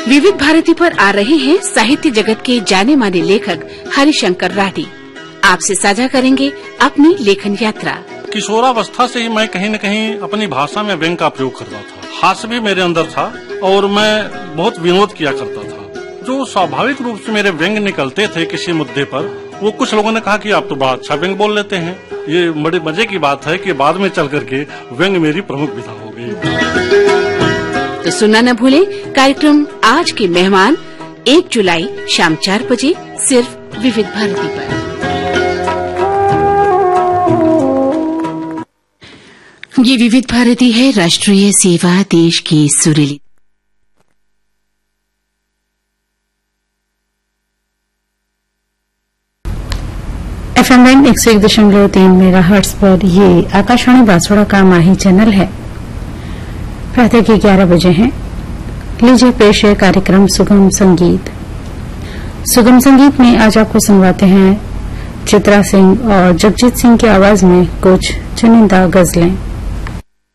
विविध भारती पर आ रहे हैं साहित्य जगत के जाने माने लेखक हरिशंकर राठी। आपसे साझा करेंगे अपनी लेखन यात्रा। किशोरावस्था से ही मैं कहीं न कहीं अपनी भाषा में व्यंग का प्रयोग करता था। हास्य भी मेरे अंदर था और मैं बहुत विनोद किया करता था। जो स्वाभाविक रूप से मेरे व्यंग निकलते थे किसी मुद्दे पर, वो कुछ लोगों ने कहा कि आप तो बड़ा अच्छा व्यंग बोल लेते हैं। ये बड़े मजे की बात है कि बाद में चल करके व्यंग मेरी प्रमुख विधा हो गई। तो सुनना न भूलें कार्यक्रम आज के मेहमान 1 जुलाई शाम 4 बजे सिर्फ विविध भारती पर। ये विविध भारती है, राष्ट्रीय सेवा, देश की सुरीली। FM 101.3 मेगाहर्ट्ज पर ये आकाशवाणी बांसवाड़ा का माही चैनल है। प्रातः के 11 बजे हैं। लीजिए पेश है कार्यक्रम सुगम संगीत। सुगम संगीत में आज आपको सुनवाते हैं चित्रा सिंह और जगजीत सिंह की आवाज में कुछ चुनिंदा गजलें।